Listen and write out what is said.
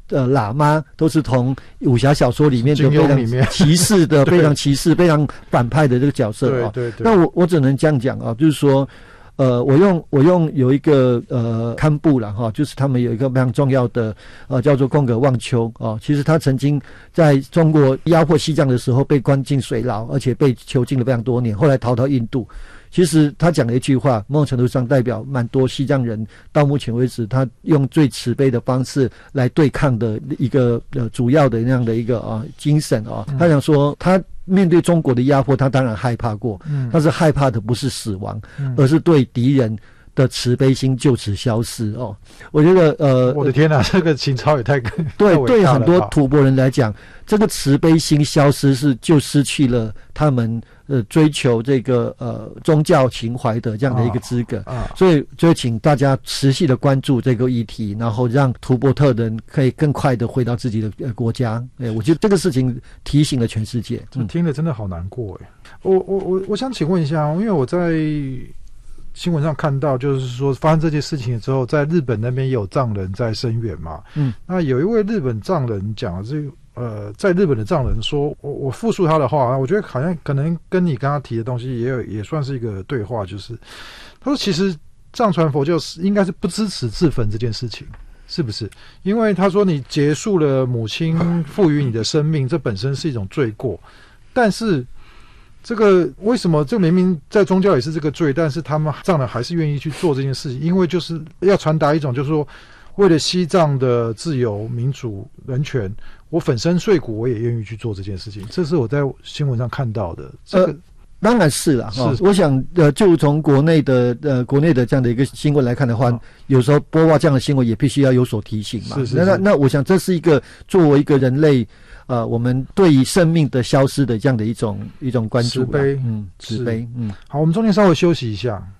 喇嘛都是从武侠小说里面就非常歧视的非常歧视非常反派的这个角色啊。 对。 那我只能这样讲啊，就是说我用有一个堪布啦哈，就是他们有一个非常重要的叫做贡格旺丘啊，其实他曾经在中国压迫西藏的时候被关进水牢，而且被囚禁了非常多年，后来逃到印度。其实他讲了一句话，某种程度上代表蛮多西藏人到目前为止他用最慈悲的方式来对抗的一个主要的那样的一个精神啊。他想说他面对中国的压迫他当然害怕过，但是害怕的不是死亡，而是对敌人的慈悲心就此消失哦。我觉得我的天哪，这个情操也太对很多吐蕃人来讲，这个慈悲心消失就失去了他们追求这个宗教情怀的这样的一个资格所以就请大家持续的关注这个议题，然后让吐蕃特人可以更快的回到自己的国家。我觉得这个事情提醒了全世界。 听了真的好难过我想请问一下，因为我在新闻上看到，就是说发生这件事情之后，在日本那边也有藏人在声援嘛。那有一位日本藏人讲这个在日本的藏人说，我复述他的话，我觉得好像可能跟你刚刚提的东西也算是一个对话，就是他说其实藏传佛教应该是不支持自焚这件事情，是不是？因为他说你结束了母亲赋予你的生命，这本身是一种罪过，但是这个为什么这明明在宗教也是这个罪，但是他们藏人还是愿意去做这件事情？因为就是要传达一种就是说，为了西藏的自由、民主、人权，我粉身碎骨我也愿意去做这件事情。这是我在新闻上看到的。这个当然是了哈。我想就从国内的这样的一个新闻来看的话，有时候播报这样的新闻也必须要有所提醒嘛。那我想这是一个作为一个人类我们对于生命的消失的这样的一种关注， 慈悲。 慈悲。 好，我们中间稍微休息一下。